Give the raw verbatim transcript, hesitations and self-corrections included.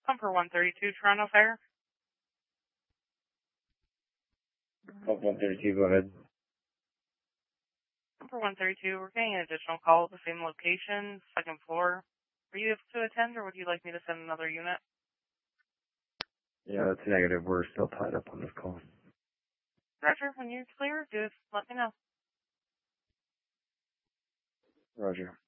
Number one thirty-two, Toronto Fire. Number one thirty-two, go ahead. Number one thirty-two, we're getting an additional call at the same location, second floor. Are you able to attend, or would you like me to send another unit? Yeah, that's negative. We're still tied up on this call. Roger, when you're clear, just let me know. Roger.